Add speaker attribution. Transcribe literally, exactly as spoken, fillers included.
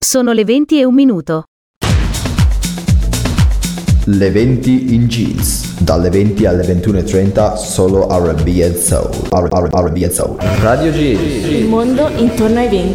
Speaker 1: Sono le venti e un minuto.
Speaker 2: Le venti in jeans, dalle venti alle ventuno e trenta solo R and B e Soul. R and B e Soul. Radio Jeans.
Speaker 3: Il mondo intorno ai venti.